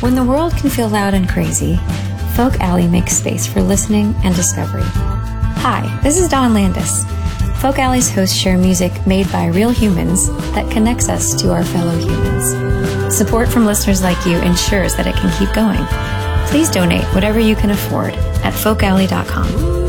When the world can feel loud and crazy, Folk Alley makes space for listening and discovery. Hi, this is Dawn Landis. Folk Alley's hosts share music made by real humans that connects us to our fellow humans. Support from listeners like you ensures that it can keep going. Please donate whatever you can afford at folkalley.com.